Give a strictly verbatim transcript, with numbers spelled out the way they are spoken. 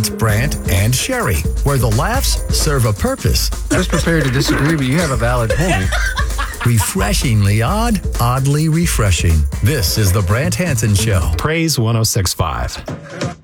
It's Brandt and Sherry, where the laughs serve a purpose. I was prepared to disagree, but you have a valid point. Refreshingly odd, oddly refreshing. This is the Brandt Hansen Show. Praise one oh six point five.